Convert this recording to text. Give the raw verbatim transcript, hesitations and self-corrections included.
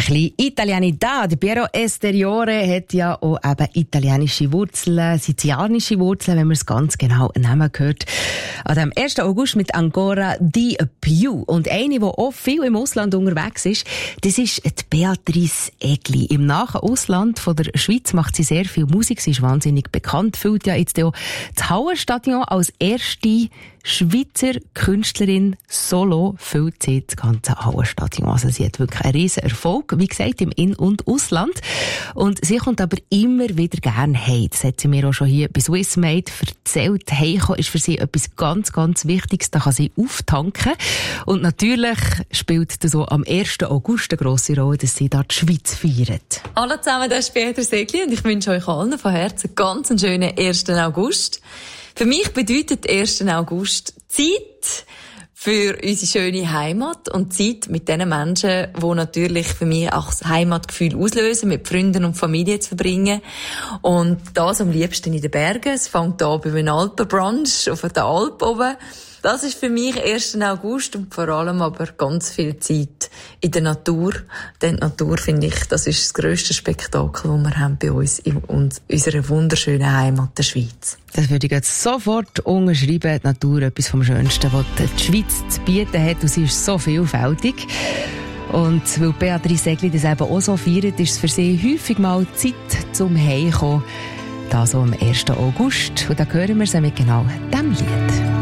bisschen Italianità. Piero Esteriore hat ja auch eben italienische Wurzeln, sizilianische Wurzeln, wenn man es ganz genau nehmen hört. An dem ersten August mit Ancora di più. Und eine, die auch viel im Ausland unterwegs ist, das ist die Beatrice Egli. Im nahen Ausland von der Schweiz macht sie sehr viel Musik. Sie ist wahnsinnig bekannt. Füllt ja jetzt auch das Hallenstadion als erste Schweizer Künstlerin solo füllt sie das ganze Hallenstadion. Also sie hat wirklich einen riesen Erfolg, wie gesagt, im In- und Ausland. Und sie kommt aber immer wieder gerne heim. Das hat sie mir auch schon hier bei Swissmade erzählt. Heimkommen ist für sie etwas ganz, ganz Wichtiges. Da kann sie auftanken. Und natürlich spielt das so am ersten August eine grosse Rolle, dass sie da die Schweiz feiert. Hallo zusammen, das ist Beatrice Egli und ich wünsche euch allen von Herzen ganz einen schönen ersten August. Für mich bedeutet ersten August Zeit für unsere schöne Heimat und Zeit mit den Menschen, die natürlich für mich auch das Heimatgefühl auslösen, mit Freunden und Familie zu verbringen. Und das am liebsten in den Bergen. Es fängt an bei einem Alpenbrunch auf der Alp oben. Das ist für mich ersten August und vor allem aber ganz viel Zeit in der Natur. Denn die Natur, finde ich, das ist das grösste Spektakel, das wir haben bei uns in unserer wunderschönen Heimat, der Schweiz. Das würde ich jetzt sofort unterschreiben. Die Natur, etwas vom Schönsten, was die Schweiz zu bieten hat. Und sie ist so vielfältig. Und weil Beatrice Egli das eben auch so feiert, ist es für sie häufig mal Zeit zum Heimkommen. Das so am ersten August. Und da hören wir sie mit genau diesem Lied.